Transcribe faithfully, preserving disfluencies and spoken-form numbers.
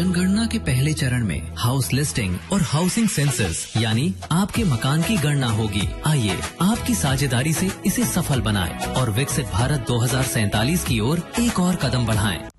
जनगणना के पहले चरण में हाउस लिस्टिंग और हाउसिंग सेंसस यानी आपके मकान की गणना होगी। आइए आपकी साझेदारी से इसे सफल बनाएं और विकसित भारत दो हज़ार सैंतालीस की ओर एक और कदम बढ़ाएं।